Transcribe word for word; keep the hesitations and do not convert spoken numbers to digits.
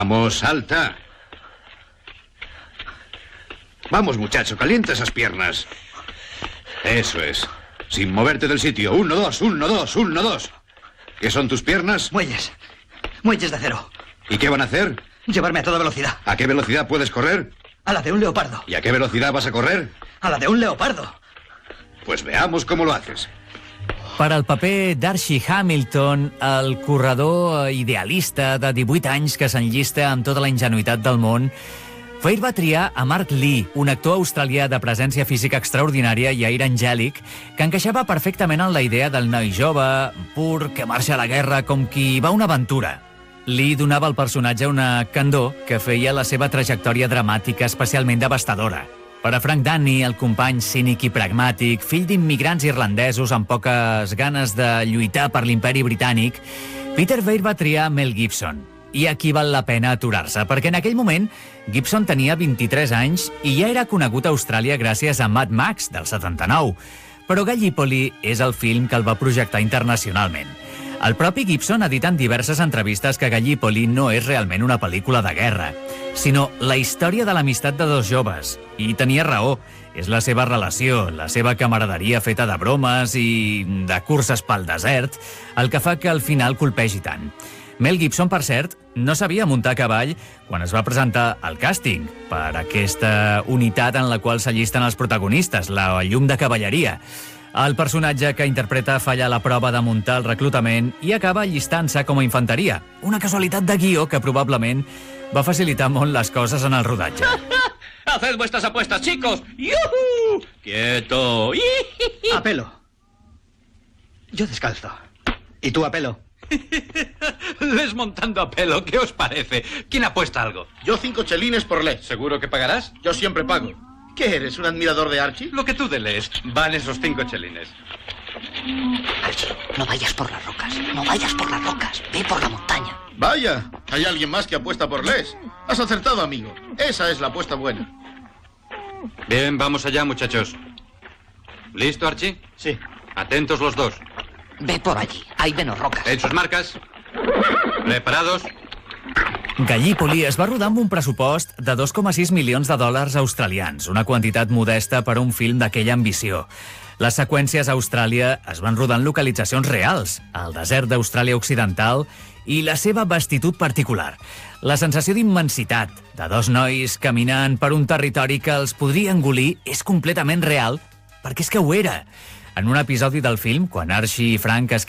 Vamos, salta. Vamos, muchacho, calienta esas piernas. Eso es. Sin moverte del sitio. Uno, dos, uno, dos, uno, dos. ¿Qué son tus piernas? Muelles. Muelles de acero. ¿Y qué van a hacer? Llevarme a toda velocidad. ¿A qué velocidad puedes correr? A la de un leopardo. ¿Y a qué velocidad vas a correr? A la de un leopardo. Pues veamos cómo lo haces. Per al paper d'Archie Hamilton, el corredor idealista de divuit anys que s'enllista amb tota la ingenuïtat del món, Fair va triar a Mark Lee, un actor australià de presència física extraordinària i aire angèlic, que encaixava perfectament en la idea del noi jove, pur, que marxa a la guerra com qui va a una aventura. Lee donava al personatge una candor que feia la seva trajectòria dramàtica especialment devastadora. Per a Frank Dani, el company cínic i pragmàtic, fill d'immigrants irlandesos amb poques ganes de lluitar per l'imperi britànic, Peter Weir va triar Mel Gibson. I aquí val la pena aturar-se, perquè en aquell moment Gibson tenia vint-i-tres anys i ja era conegut a Austràlia gràcies a Mad Max, del setanta-nou. Però Gallipoli és el film que el va projectar internacionalment. El propi Gibson ha dit en diverses entrevistes que Gallipoli no és realment una pel·lícula de guerra, sinó la història de l'amistat de dos joves. I tenia raó. És la seva relació, la seva camaraderia feta de bromes i de curses pel desert, el que fa que al final colpegi tant. Mel Gibson, per cert, no sabia muntar a cavall quan es va presentar al càsting per aquesta unitat en la qual s'allisten els protagonistes, la llum de cavalleria. El personatge que interpreta falla la prova de muntar el reclutament i acaba allistant-se com a infanteria. Una casualitat de guió que probablement va facilitar molt les coses en el rodatge. ¡Haced vuestras apuestas, chicos! ¡Yuhu! ¡Quieto! A pelo. Yo descalzo. ¿Y tú a pelo? Les montando a pelo, ¿qué os parece? ¿Quién apuesta algo? Yo cinco chelines por les. ¿Seguro que pagarás? Yo siempre pago. ¿Qué eres, un admirador de Archie? Lo que tú deles. Van esos cinco chelines. Archie, no vayas por las rocas. No vayas por las rocas. Ve por la montaña. Vaya, hay alguien más que apuesta por les. Has acertado, amigo. Esa es la apuesta buena. Bien, vamos allá, muchachos. ¿Listo, Archie? Sí. Atentos los dos. Ve por allí. Hay menos rocas. En sus marcas. Preparados. Gallipoli es va rodar amb un pressupost de dos coma sis milions de dòlars australians, una quantitat modesta per a un film d'aquella ambició. Les seqüències a Austràlia es van rodar en localitzacions reals, al desert d'Austràlia Occidental i la seva vastitud particular. La sensació d'immensitat de dos nois caminant per un territori que els podria engolir és completament real, perquè és que ho era. En un episodi del film, quan Archie i Frank es